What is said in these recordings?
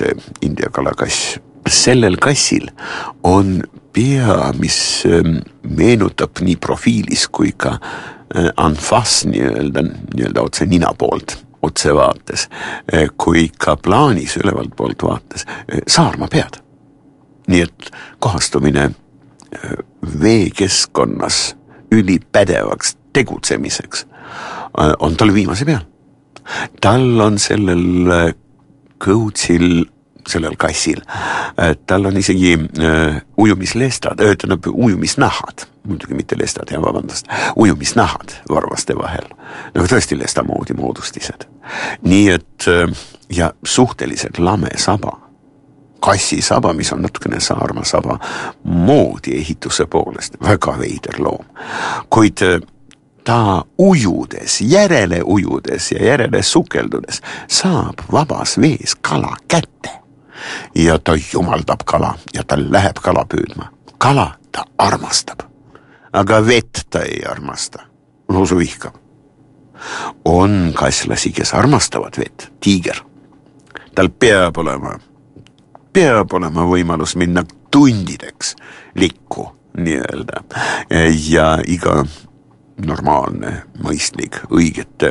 see India kalakass. Sellel kassil on pea, mis meenutab nii profiilis kui ka anfas nii-öelda otse nina poolt, otse vaates, kui ka plaanis ülevalt poolt vaates saarma pead. Nii et kohastumine veekeskkonnas ülipädevaks tegutsemiseks on tal viimase peal. Tal on sellel kõutsil, sellel kassil, tal on isegi ujumislestad, ujumisnahad, muidugi mitte lestad, ujumisnahad varvaste vahel, nagu tõesti lesta moodi moodustised. Nii et ja suhteliselt lame saba, kassisaba, mis on natukene saarmasaba moodi ehituse poolest, väga veider loom, kuid ta ujudes, järele ujudes ja järele sukeldudes saab vabas vees kala kätte ja ta jumaldab kala ja ta läheb kala püüdma. Kala ta armastab, aga vett ta ei armasta, lausa vihkab. On kasslasi, kes armastavad vett, tiiger. Tal peab olema võimalus minna tundideks likku nii-öelda ja iga normaalne, mõistlik, õigete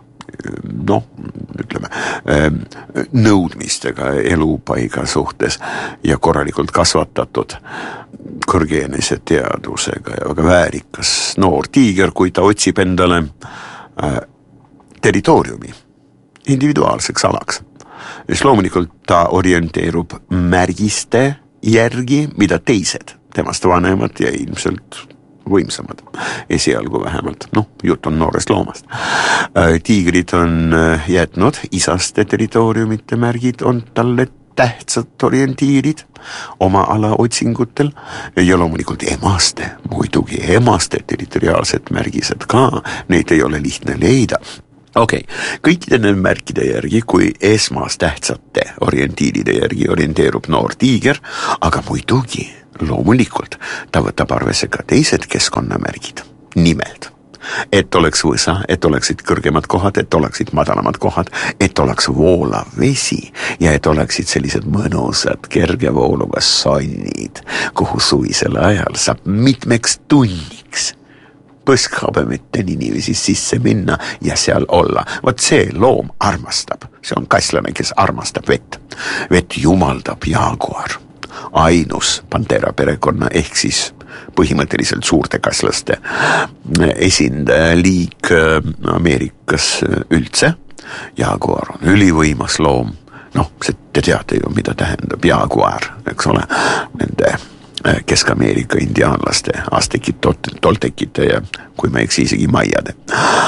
nõudmistega elupaiga suhtes ja korralikult kasvatatud kõrgeenese teadusega ja väga väärikas noor tiiger, kui ta otsib endale territooriumi individuaalseks alaks. Ja loomulikult ta orienteerub märgiste järgi, mida teised, temast vanemad ja ilmselt võimsamad, esialgu vähemalt, jutt on noorest loomast. Tiigrid on jätnud isaste territooriumite märgid, on talle tähtsad orientiirid oma ala otsingutel ja loomulikult muidugi emaste territoriaalsed märgised ka, neid ei ole lihtne leida. Kõikide need märkide järgi, kui esmas tähtsate orientiiride järgi orienteerub noor tiiger, aga muidugi loomulikult ta võtab arvesse ka teised keskkonnamärgid, nimelt, et oleks võsa, et oleksid kõrgemad kohad, et oleksid madalamad kohad, et oleks voolav vesi ja et oleksid sellised mõnusad kerge vooluga sonnid, kuhu suvisel ajal saab mitmeks tunniks põskhabemeteni niiviisi sisse minna ja seal olla. Vot see loom armastab, see on kasslane, kes armastab vett. Vett jumaldab jaaguar, ainus Pantera perekonna ehk siis põhimõtteliselt suurte kasslaste esindajaliik Ameerikas üldse. Jaaguar on ülivõimas loom. Te teate ju, mida tähendab jaaguar, eks ole, nende Kesk-Ameerika indiaanlaste, astekid, toltekite ja kui ma eksi isegi maiade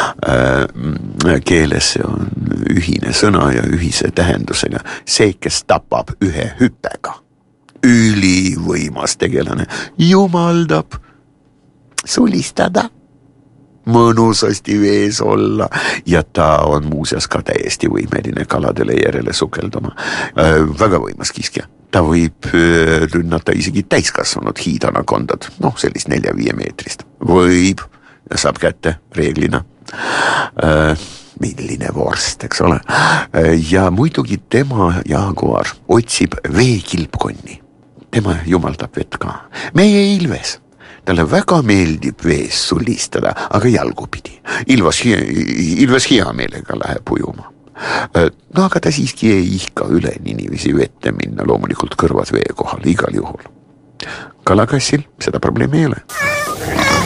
keeles on ühine sõna ja ühise tähendusega. See, kes tapab ühe hüppega, ülivõimas tegelane, jumaldab sulistada, mõnusasti vees olla ja ta on muuseas ka täiesti võimeline kaladele järele sukelduma. Väga võimas kiskja. Ta võib rünnata isegi täiskasvanud hiidanakondad, sellist 4-5 meetrist. Võib ja saab kätte reeglina. Milline vorst, eks ole. Ja muidugi tema jaaguar otsib veekilpkonni. Tema jumaldab vett ka. Meie ilves. Talle väga meeldib vees sulistada, aga jalgupidi. Ilves hea meelega läheb ujuma. Aga ta siiski ei ihka üle niiviisi vette minna, loomulikult kõrvad vee kohal igal juhul. Kalakassil seda probleemi ei ole.